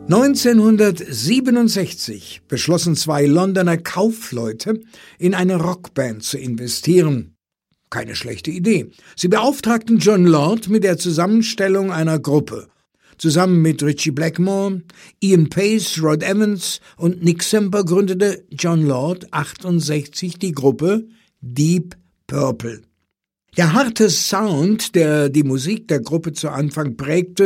1967 beschlossen zwei Londoner Kaufleute, in eine Rockband zu investieren. Keine schlechte Idee. Sie beauftragten Jon Lord mit der Zusammenstellung einer Gruppe. Zusammen mit Ritchie Blackmore, Ian Paice, Rod Evans und Nick Semper gründete Jon Lord 1968 die Gruppe Deep Purple. Der harte Sound, der die Musik der Gruppe zu Anfang prägte,